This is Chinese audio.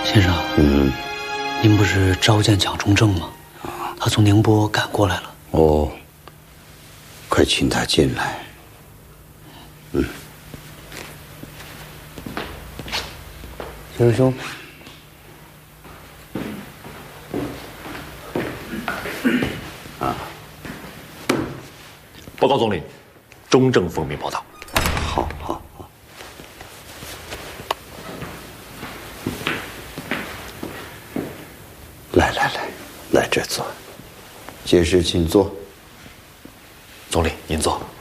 先生，您不是召见蒋中正吗？他从宁波赶过来了。 哦，快请他进来。 先生兄。 报告总理，中正奉命报道。 好。来这坐。解释，请坐。 总理，您坐。